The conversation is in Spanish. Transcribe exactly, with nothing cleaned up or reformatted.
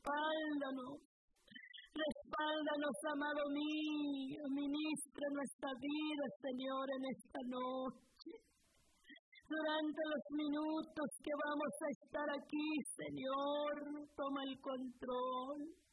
respáldanos. Respáldanos, amado mío, ministra nuestra vida, Señor, en esta noche. Durante los minutos que vamos a estar aquí, Señor, toma el control.